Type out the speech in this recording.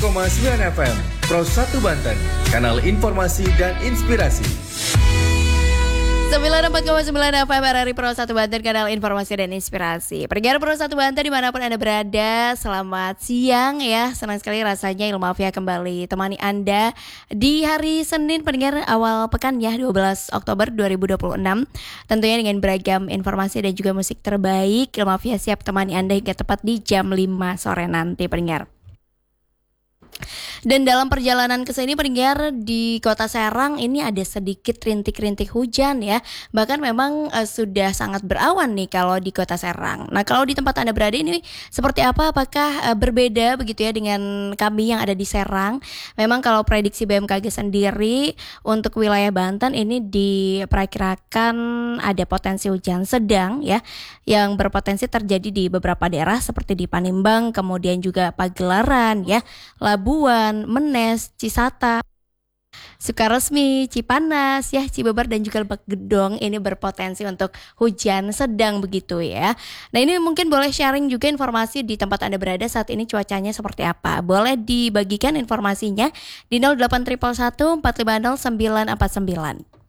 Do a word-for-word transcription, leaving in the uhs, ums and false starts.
koma sembilan F M Pro satu Banten, kanal informasi dan inspirasi. sembilan puluh empat koma sembilan F M R R I Pro satu Banten, kanal informasi dan inspirasi. Pendengar Pro satu Banten dimanapun Anda berada, selamat siang ya. Senang sekali rasanya Ilmafia kembali temani Anda di hari Senin pendengar awal pekan ya, dua belas Oktober dua ribu dua puluh enam. Tentunya dengan beragam informasi dan juga musik terbaik, Ilmafia siap temani Anda hingga tepat di jam lima sore nanti pendengar. Dan dalam perjalanan ke sini pendengar, di Kota Serang ini ada sedikit rintik-rintik hujan ya. Bahkan memang uh, sudah sangat berawan nih kalau di Kota Serang. Nah, kalau di tempat Anda berada ini seperti apa? Apakah uh, berbeda begitu ya dengan kami yang ada di Serang? Memang kalau prediksi B M K G sendiri untuk wilayah Banten ini diperkirakan ada potensi hujan sedang ya, yang berpotensi terjadi di beberapa daerah seperti di Panimbang, kemudian juga Pagelaran ya, Labuan, Menes, Cisata, Sukaresmi, Cipanas, ya Cibeber dan juga Lebak Gedong ini berpotensi untuk hujan sedang begitu ya. Nah, ini mungkin boleh sharing juga informasi di tempat Anda berada saat ini cuacanya seperti apa. Boleh dibagikan informasinya di nol delapan satu satu satu empat lima nol sembilan empat sembilan.